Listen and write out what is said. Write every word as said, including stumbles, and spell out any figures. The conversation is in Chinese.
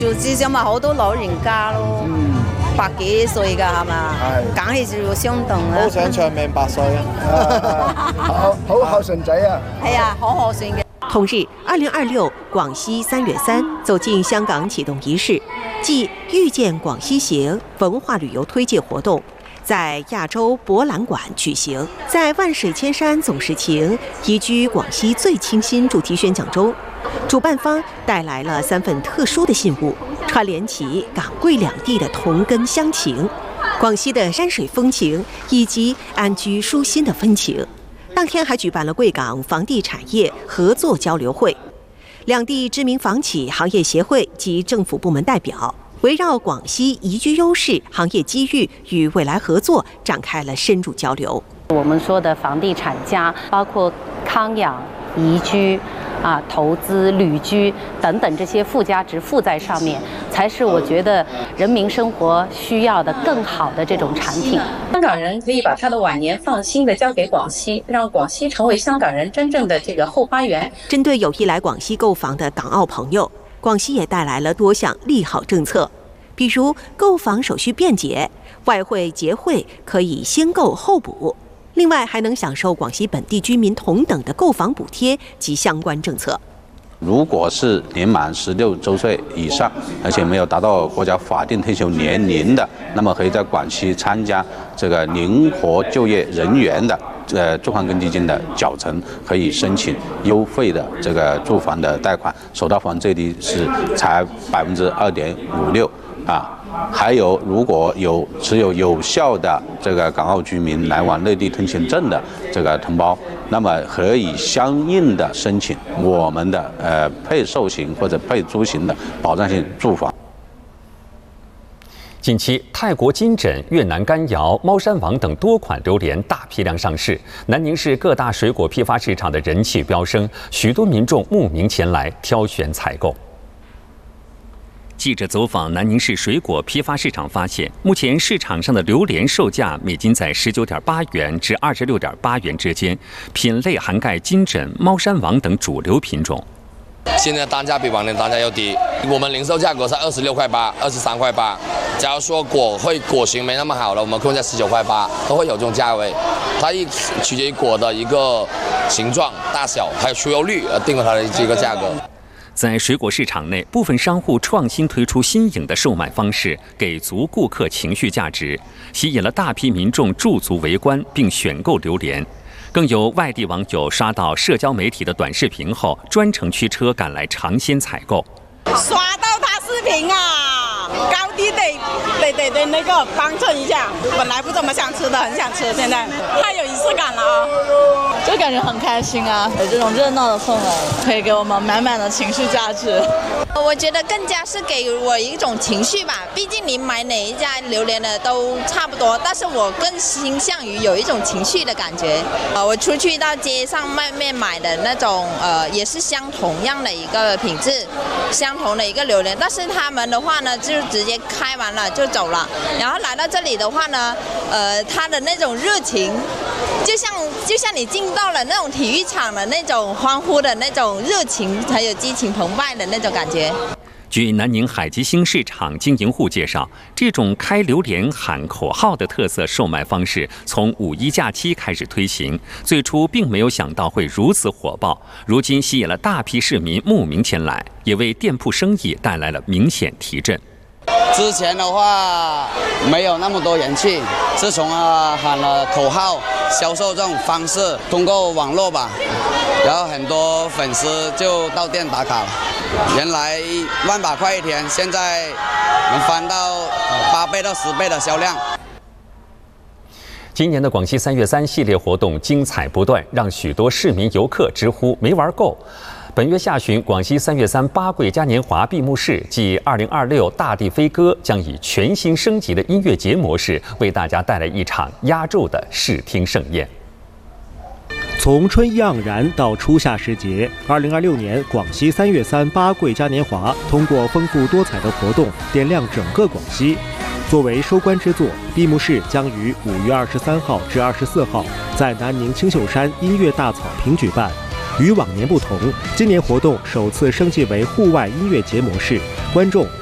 就至少嘛好多老人家咯，嗯、百幾歲㗎係嘛，梗係要相動啊！ 好想長命百歲啊！好好孝順仔啊！ 係啊，好孝順嘅。 同日，二零二六廣西三月三走進香港啟動儀式，即遇見廣西行文化旅遊推介活動，在亞洲博覽館舉行。在萬水千山總是情移居廣西最清新主題宣講中，主辦方帶來了三份特殊的信物，串聯起港貴兩地的同根鄉情、廣西的山水風情以及安居舒心的風情。當天還舉辦了貴港房地產業合作交流會，兩地知名房企行業協會及政府部門代表圍繞廣西宜居優勢、行業機遇與未來合作展開了深入交流。 我們說的房地產家，包括康養、宜居、啊投資、旅居等等這些附加值附在上面，才是我覺得人民生活需要的更好的這種產品。 香港人可以把他的晚年放心的交給廣西，讓廣西成為香港人真正的這個後花園。 針對有意來廣西購房的港澳朋友，廣西也帶來了多項利好政策，比如購房手續便捷，外匯結匯可以先購後補。另外，還能享受廣西本地居民同等的購房補貼及相關政策。 如果是年滿十六周歲以上，而且沒有達到國家法定退休年齡的，那麼可以在廣西參加這個靈活就業人員的呃住房公積金的繳存，可以申請優惠的這個住房的貸款，首套房最低是才百分之二點五六啊。還有，如果有持有有效的這個港澳居民來往內地通行證的這個同胞，那麼可以相應的申請我們的呃配售型或者配租型的保障性住房。 近期，泰國金枕、越南甘瑤、貓山王等多款榴蓮大批量上市，南寧市各大水果批發市場的人氣飆升，許多民眾慕名前來挑選採購。記者走訪南寧市水果批發市場，發現目前市場上的榴蓮售價每斤在十九點八元至二十六點八元之間，品類涵蓋金枕、貓山王等主流品種。 現在單價比往年單價要低，我們零售價格是二十六塊八、二十三塊八。假如說果會果型沒那麼好了，我們控在十九塊八，都會有這種價位。它一取決於果的一個形狀、大小，還有出油率而定了它的這個價格。 在水果市場內，部分商戶創新推出新穎的售賣方式，給足顧客情緒價值，吸引了大批民眾駐足圍觀並選購榴蓮。更有外地網友刷到社交媒體的短視頻後，專程驅車趕來嘗鮮採購。 刷到他視頻啊，高低得得得得那個幫襯一下，本來不怎麼想吃的，很想吃，現在太有儀式感了啊！ 就感覺很開心啊，有這種熱鬧的氛圍，可以給我們滿滿的情緒價值。 我覺得更加是給我一種情緒吧，畢竟你買哪一家榴蓮的都差不多，但是我更傾向於有一種情緒的感覺。呃，我出去到街上外面買的那種，呃，也是相同樣的一個品質，相同的一個榴蓮，但是他們的話呢，就直接開完了就走了，然後來到這裡的話呢，呃，他的那種熱情，就像就像你進到了那種體育場的那種歡呼的那種熱情，還有激情澎湃的那種感覺。 據南寧海基星市場經營戶介紹，這種開榴蓮喊口號的特色售賣方式，從五一假期開始推行，最初並沒有想到會如此火爆，如今吸引了大批市民慕名前來，也為店鋪生意帶來了明顯提振。 之前的話沒有那麼多人氣，自從啊喊了口號銷售這種方式，通過網絡吧，然後很多粉絲就到店打卡了。原來萬把塊一天，現在能翻到八倍到十倍的銷量。 今年的廣西三月三系列活動精彩不斷，讓許多市民遊客直呼沒玩夠。本月下旬，廣西三月三八桂嘉年華閉幕式暨二零二六大地飛歌將以全新升級的音樂節模式，為大家帶來一場壓軸的視聽盛宴。 從春意盎然到初夏時節，二零二六年廣西三月三八桂嘉年華通過豐富多彩的活動，點亮整個廣西。作為收官之作，閉幕式將於五月二十三號至二十四號在南寧青秀山音樂大草坪舉辦。與往年不同，今年活動首次升級為戶外音樂節模式，觀眾